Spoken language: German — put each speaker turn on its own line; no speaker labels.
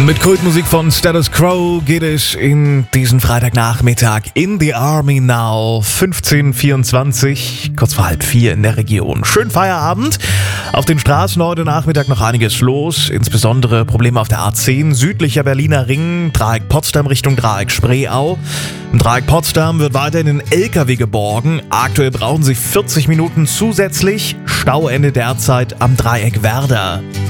Mit Kultmusik von Status Quo geht es in diesen Freitagnachmittag in the Army Now. 15:24, kurz vor 3:30 in der Region. Schönen Feierabend. Auf den Straßen heute Nachmittag noch einiges los. Insbesondere Probleme auf der A10, südlicher Berliner Ring, Dreieck Potsdam Richtung Dreieck Spreeau. Im Dreieck Potsdam wird weiterhin ein LKW geborgen. Aktuell brauchen Sie 40 Minuten zusätzlich. Stauende derzeit am Dreieck Werder.